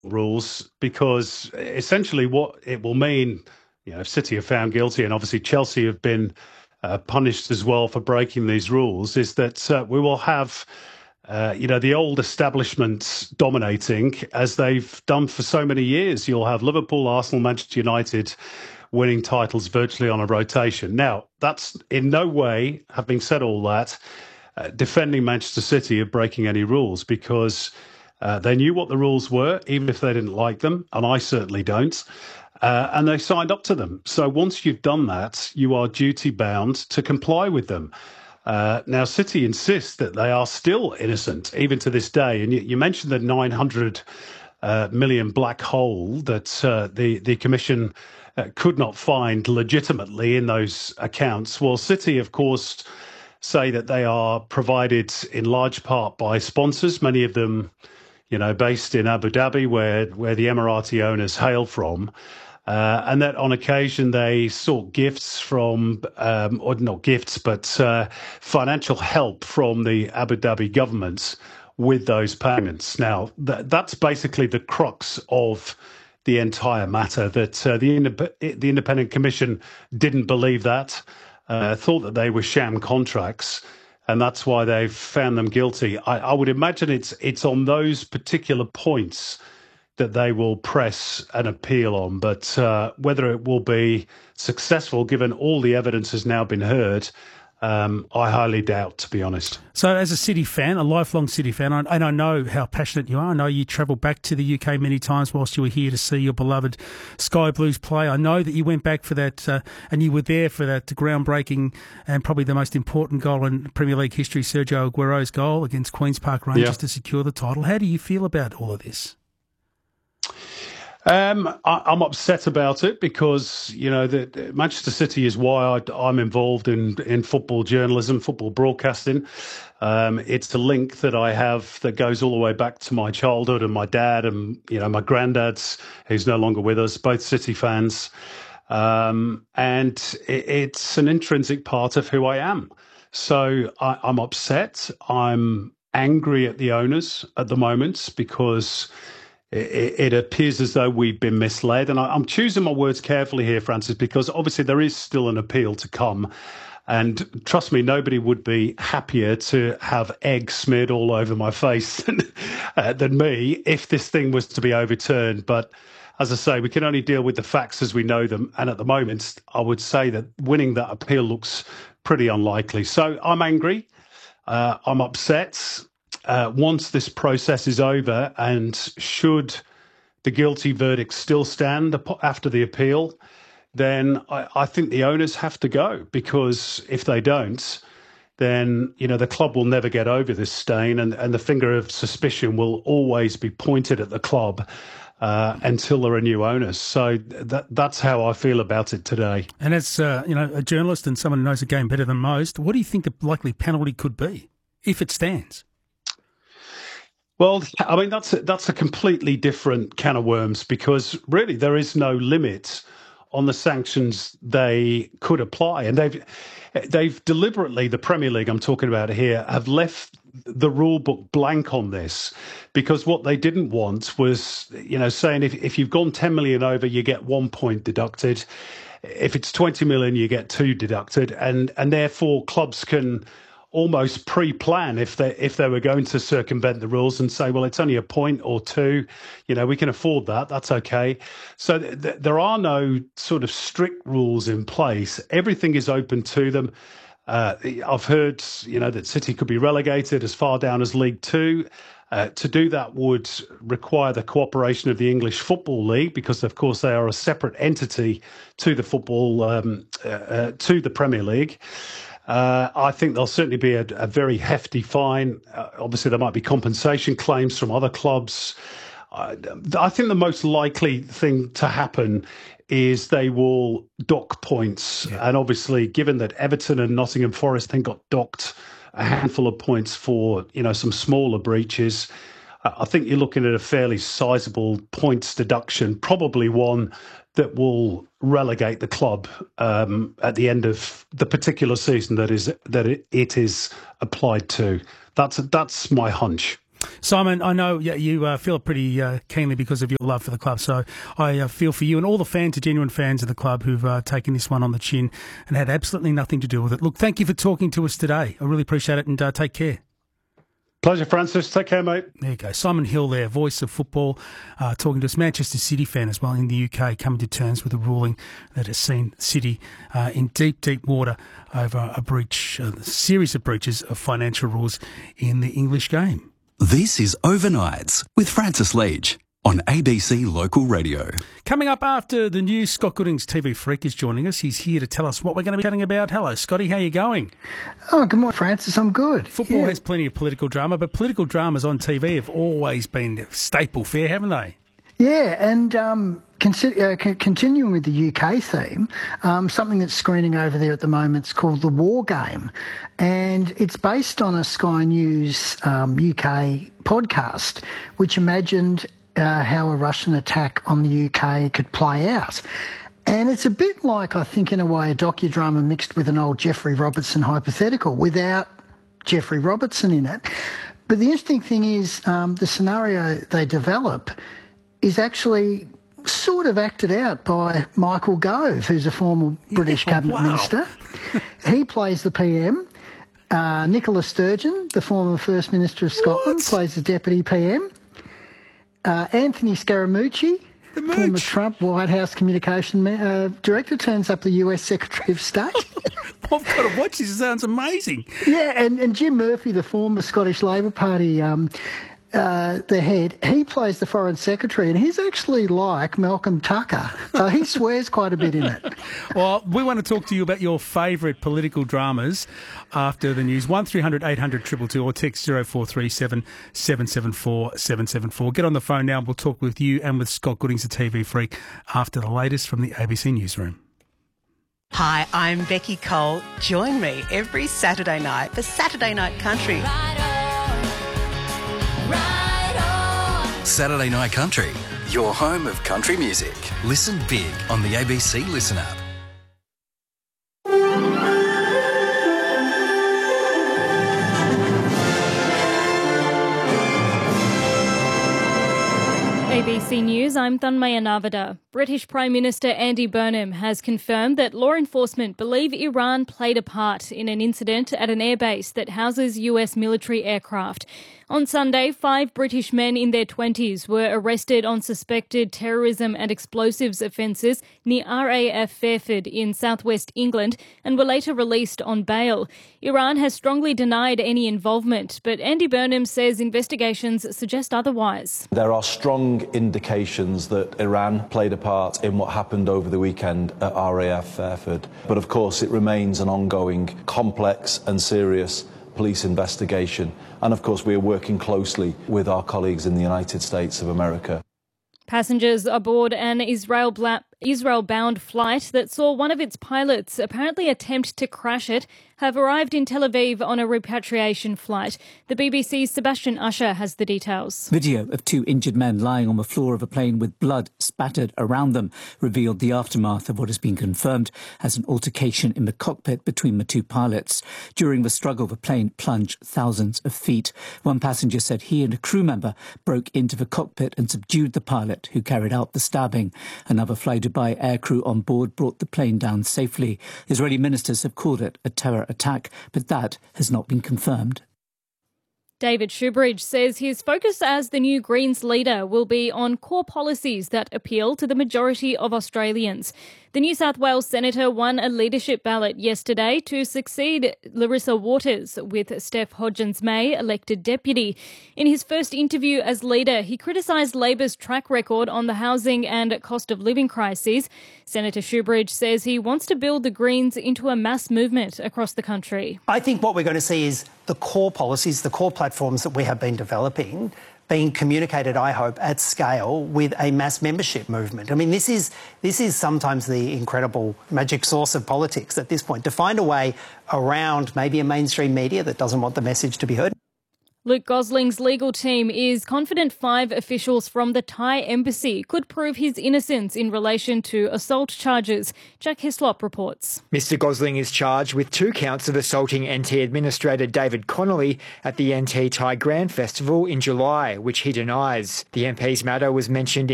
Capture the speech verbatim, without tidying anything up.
rules because essentially what it will mean, you know, if City are found guilty and obviously Chelsea have been uh, punished as well for breaking these rules, is that uh, we will have, uh, you know, the old establishments dominating as they've done for so many years. You'll have Liverpool, Arsenal, Manchester United winning titles virtually on a rotation. Now, that's in no way, having said all that, uh, defending Manchester City of breaking any rules because uh, they knew what the rules were, even if they didn't like them, and I certainly don't. Uh, and they signed up to them. So once you've done that, you are duty bound to comply with them. Uh, now, City insist that they are still innocent, even to this day. And you, you mentioned the nine hundred uh, million black hole that uh, the, the Commission uh, could not find legitimately in those accounts. Well, City, of course, say that they are provided in large part by sponsors, many of them, you know, based in Abu Dhabi, where, where the Emirati owners hail from. Uh, and that on occasion they sought gifts from, um, or not gifts, but uh, financial help from the Abu Dhabi governments with those payments. Now, th- that's basically the crux of the entire matter, that uh, the, indep- the Independent Commission didn't believe that, uh, thought that they were sham contracts, and that's why they've found them guilty. I, I would imagine it's it's on those particular points that they will press an appeal on. But uh, whether it will be successful, given all the evidence has now been heard, um, I highly doubt, to be honest. So as a City fan, a lifelong City fan, and I know how passionate you are, I know you travelled back to the U K many times whilst you were here to see your beloved Sky Blues play. I know that you went back for that, uh, and you were there for that groundbreaking and probably the most important goal in Premier League history, Sergio Aguero's goal against Queen's Park Rangers Yeah. to secure the title. How do you feel about all of this? Um, I, I'm upset about it because, you know, the, the Manchester City is why I, I'm involved in, in football journalism, football broadcasting. Um, it's a link that I have that goes all the way back to my childhood and my dad and, you know, my granddad's, who's no longer with us, both City fans. Um, and it, it's an intrinsic part of who I am. So I, I'm upset. I'm angry at the owners at the moment because It, it appears as though we've been misled. And I, I'm choosing my words carefully here, Francis, because obviously there is still an appeal to come. And trust me, nobody would be happier to have egg smeared all over my face than, uh, than me if this thing was to be overturned. But as I say, we can only deal with the facts as we know them. And at the moment, I would say that winning that appeal looks pretty unlikely. So I'm angry. Uh, I'm upset. Uh, once this process is over, and should the guilty verdict still stand after the appeal, then I, I think the owners have to go, because if they don't, then, you know, the club will never get over this stain, and, and the finger of suspicion will always be pointed at the club uh, until there are new owners. So that that's how I feel about it today. And as uh, you know, a journalist and someone who knows the game better than most, what do you think the likely penalty could be if it stands? Well, I mean, that's a, that's a completely different can of worms, because really there is no limit on the sanctions they could apply. And they've they've deliberately, the Premier League I'm talking about here, have left the rule book blank on this, because what they didn't want was, you know, saying if, if you've gone ten million over, you get one point deducted. If it's twenty million, you get two deducted. And, and therefore clubs can almost pre-plan if they if they were going to circumvent the rules and say, well, it's only a point or two, you know, we can afford that, that's okay. So th- th- there are no sort of strict rules in place. Everything is open to them. Uh, I've heard, you know, that City could be relegated as far down as League Two. Uh, to do that would require the cooperation of the English Football League, because, of course, they are a separate entity to the football um, uh, uh, to the Premier League. Uh, I think there'll certainly be a, a very hefty fine. Uh, obviously, there might be compensation claims from other clubs. Uh, I think the most likely thing to happen is they will dock points. Yeah. And obviously, given that Everton and Nottingham Forest then got docked a handful of points for, you know, some smaller breaches, I think you're looking at a fairly sizable points deduction, probably one that will relegate the club um, at the end of the particular season that is that it, it is applied to. That's that's my hunch. Simon, I know you uh, feel pretty uh, keenly because of your love for the club, so I uh, feel for you and all the fans, the genuine fans of the club who've uh, taken this one on the chin and had absolutely nothing to do with it. Look, thank you for talking to us today. I really appreciate it, and uh, take care. Pleasure, Francis. Take care, mate. There you go. Simon Hill there, voice of football, uh, talking to us. Manchester City fan as well in the U K, coming to terms with a ruling that has seen City uh, in deep, deep water over a breach, a series of breaches of financial rules in the English game. This is Overnights with Francis Leach on A B C Local Radio. Coming up after the news, Scott Goodings, T V Freak, is joining us. He's here to tell us what we're going to be chatting about. Hello, Scotty. How are you going? Oh, good morning, Francis. I'm good. Football yeah. has plenty of political drama, but political dramas on T V have always been a staple fare, haven't they? Yeah, and um, consider, uh, c- continuing with the U K theme, um, something that's screening over there at the moment is called The War Game, and it's based on a Sky News um, U K podcast, which imagined uh, how a Russian attack on the U K could play out. And it's a bit like, I think, in a way, a docudrama mixed with an old Geoffrey Robertson hypothetical without Geoffrey Robertson in it. But the interesting thing is um, the scenario they develop is actually sort of acted out by Michael Gove, who's a former British Yeah, Cabinet wow. Minister. He plays the P M. Uh, Nicola Sturgeon, the former First Minister of Scotland, What? plays the Deputy P M. Uh, Anthony Scaramucci, The former Mooch. Trump White House Communication uh, Director, turns up the U S Secretary of State. I've got to watch this. It sounds amazing. Yeah, and, and Jim Murphy, the former Scottish Labor Party um, uh, the head, he plays the Foreign Secretary, and he's actually like Malcolm Tucker. So he swears quite a bit in it. Well, we want to talk to you about your favourite political dramas after the news. one three hundred eight hundred two two two or text zero four three seven seven seven four seven seven four. Get on the phone now and we'll talk with you and with Scott Goodings, the T V Freak, after the latest from the A B C Newsroom. Hi, I'm Becky Cole. Join me every Saturday night for Saturday Night Country. Saturday Night Country, your home of country music. Listen big on the A B C Listen app. A B C News, I'm Thanmaya Navada. British Prime Minister Andy Burnham has confirmed that law enforcement believe Iran played a part in an incident at an airbase that houses U S military aircraft. On Sunday, five British men in their twenties were arrested on suspected terrorism and explosives offences near R A F Fairford in southwest England and were later released on bail. Iran has strongly denied any involvement, but Andy Burnham says investigations suggest otherwise. There are strong indications that Iran played a part in what happened over the weekend at R A F Fairford. But of course, it remains an ongoing, complex and serious police investigation. And of course, we are working closely with our colleagues in the United States of America. Passengers aboard an Israel bla- Israel-bound flight that saw one of its pilots apparently attempt to crash it have arrived in Tel Aviv on a repatriation flight. The B B C's Sebastian Usher has the details. Video of two injured men lying on the floor of a plane with blood spattered around them revealed the aftermath of what has been confirmed as an altercation in the cockpit between the two pilots. During the struggle, the plane plunged thousands of feet. One passenger said he and a crew member broke into the cockpit and subdued the pilot who carried out the stabbing. Another Fly Dubai aircrew on board brought the plane down safely. Israeli ministers have called it a terror attack, but that has not been confirmed. David Shoebridge says his focus as the new Greens leader will be on core policies that appeal to the majority of Australians. The New South Wales senator won a leadership ballot yesterday to succeed Larissa Waters, with Steph Hodgins-May elected deputy. In his first interview as leader, he criticised Labor's track record on the housing and cost of living crises. Senator Shoebridge says he wants to build the Greens into a mass movement across the country. I think what we're going to see is the core policies, the core platforms that we have been developing being communicated, I hope, at scale with a mass membership movement. I mean, this is this is sometimes the incredible magic sauce of politics at this point, to find a way around maybe a mainstream media that doesn't want the message to be heard. Luke Gosling's legal team is confident five officials from the Thai embassy could prove his innocence in relation to assault charges. Jack Hislop reports. Mister Gosling is charged with two counts of assaulting N T Administrator David Connolly at the N T Thai Grand Festival in July, which he denies. The M P's matter was mentioned